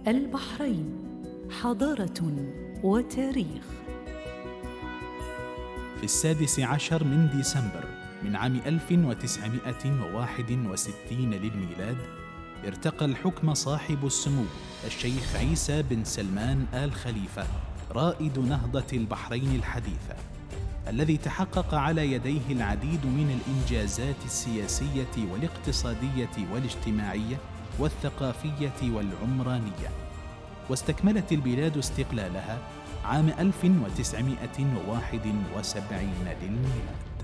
البحرين حضارة وتاريخ. في 16 من ديسمبر من عام 1961 للميلاد ارتقى الحكم صاحب السمو الشيخ عيسى بن سلمان آل خليفة رائد نهضة البحرين الحديثة، الذي تحقق على يديه العديد من الإنجازات السياسية والاقتصادية والاجتماعية والثقافية والعمرانية، واستكملت البلاد استقلالها عام 1971 للميلاد.